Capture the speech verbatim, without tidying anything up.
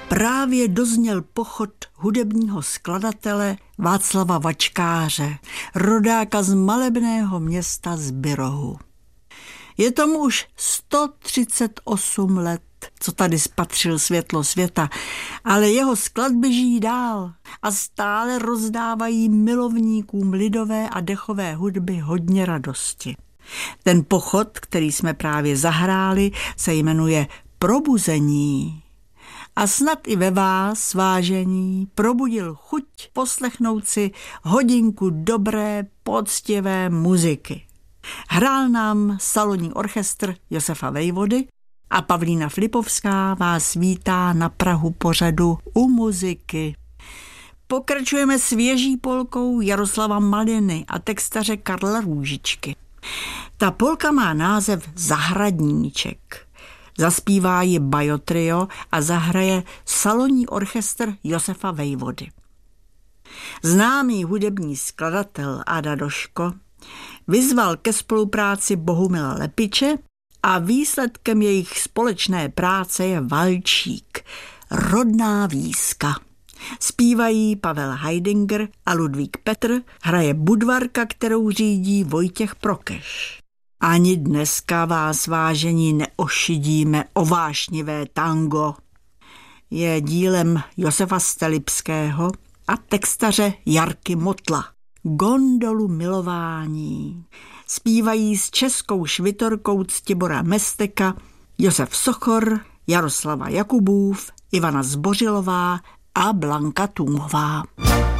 právě dozněl pochod hudebního skladatele Václava Vačkáře, rodáka z malebného města Zbirohu. Je tomu už sto třicet osm let, co tady spatřil světlo světa, ale jeho skladby žijí dál a stále rozdávají milovníkům lidové a dechové hudby hodně radosti. Ten pochod, který jsme právě zahráli, se jmenuje Probuzení. A snad i ve vás, vážení, probudil chuť poslechnout si hodinku dobré, poctivé muziky. Hrál nám salonní orchestr Josefa Vejvody a Pavlína Flipovská vás vítá na prahu pořadu U muziky. Pokračujeme svěží polkou Jaroslava Maliny a textaře Karla Růžičky. Ta polka má název Zahradníček. Zaspívá ji Bajo Trio a zahraje salonní orchestr Josefa Vejvody. Známý hudební skladatel Ada Doško vyzval ke spolupráci Bohumila Lepiče a výsledkem jejich společné práce je valčík, rodná víska. Zpívají Pavel Heidinger a Ludvík Petr, hraje budvarka, kterou řídí Vojtěch Prokeš. Ani dneska vás, vážení, neošidíme o vášnivé tango. Je dílem Josefa Stelipského a textaře Jarky Motla. Gondolu milování. Zpívají s českou švitorkou Ctibora Mesteka, Josef Sochor, Jaroslava Jakubův, Ivana Zbořilová a Blanka Tůmová.